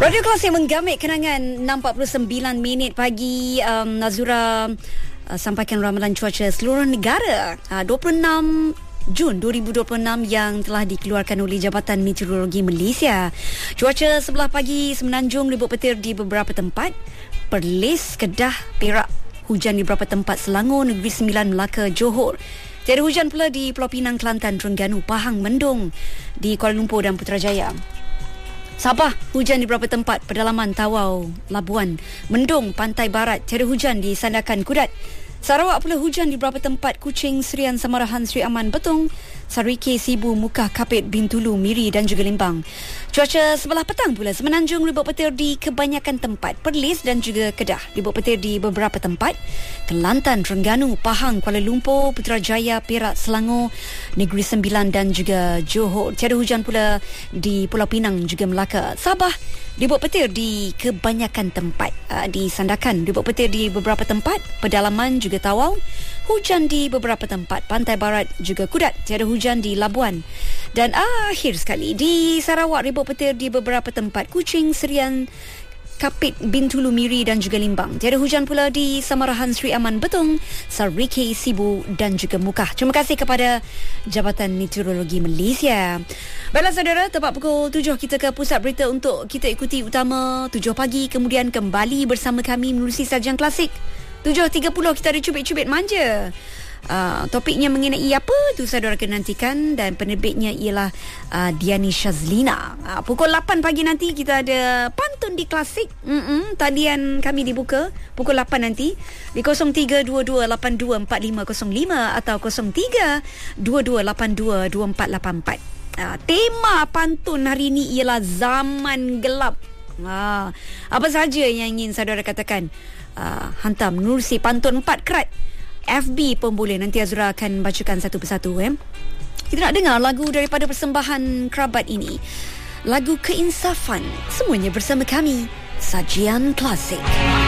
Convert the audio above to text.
Radio Klasik menggamit kenangan 6.49 minit pagi. Nazura sampaikan ramalan cuaca seluruh negara 26 Jun 2026 yang telah dikeluarkan oleh Jabatan Meteorologi Malaysia. Cuaca sebelah pagi semenanjung ribut petir di beberapa tempat, Perlis, Kedah, Perak, hujan di beberapa tempat, Selangor, Negeri Sembilan, Melaka, Johor. Tiada hujan pula di Pulau Pinang, Kelantan, Terengganu, Pahang, Mendung, di Kuala Lumpur dan Putrajaya. Sabah, hujan di beberapa tempat, Pedalaman, Tawau, Labuan, Mendung, Pantai Barat. Tiada hujan di Sandakan, Kudat. Sarawak pula hujan di beberapa tempat, Kuching, Serian, Samarahan, Sri Aman, Betong, Sarike, Sibu, Mukah, Kapit, Bintulu, Miri dan juga Limbang. Cuaca sebelah petang pula semenanjung ribut petir di kebanyakan tempat, Perlis dan juga Kedah, ribut petir di beberapa tempat, Kelantan, Terengganu, Pahang, Kuala Lumpur, Putrajaya, Perak, Selangor, Negeri Sembilan dan juga Johor. Tiada hujan pula di Pulau Pinang juga Melaka. Sabah ribut petir di kebanyakan tempat, di Sandakan ribut petir di beberapa tempat, Pedalaman juga Tawau, hujan di beberapa tempat, Pantai Barat juga Kudat. Tiada hujan di Labuan. Dan akhir sekali di Sarawak ribut petir di beberapa tempat, Kuching, Serian, Kapit, Bintulu, Miri dan juga Limbang. Tiada hujan pula di Samarahan, Sri Aman, Betong, Sarike, Sibu dan juga Mukah. Terima kasih kepada Jabatan Meteorologi Malaysia. Baiklah saudara, tepat pukul 7 kita ke pusat berita untuk kita ikuti utama 7 pagi. Kemudian kembali bersama kami menerusi sajian klasik. 7.30 kita ada cubit-cubit manja. Topiknya mengenai apa tu saudara kena nantikan, dan penerbitnya ialah Diani Shazlina. Pukul 8 pagi nanti kita ada pantun di klasik. Talian kami dibuka pukul 8 nanti di 0322824505 atau 0322822484. Tema pantun hari ini ialah zaman gelap. Apa sahaja yang ingin saudara katakan, hantar menerusi pantun 4 kerat. FB pun boleh. Nanti Azura akan bacakan satu persatu. Kita nak dengar lagu daripada persembahan kerabat ini, lagu Keinsafan. Semuanya bersama kami, Sajian Klasik.